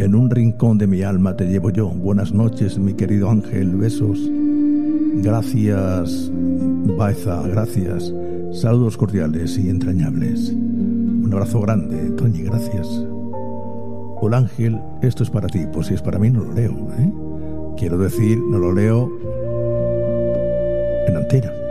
En un rincón de mi alma te llevo yo. Buenas noches, mi querido Ángel. Besos. Gracias, Baeza. Gracias. Saludos cordiales y entrañables. Un abrazo grande, Toñi. Gracias. Hola, Ángel. Esto es para ti. Pues si es para mí, no lo leo, ¿eh? Quiero decir, no lo leo en antena.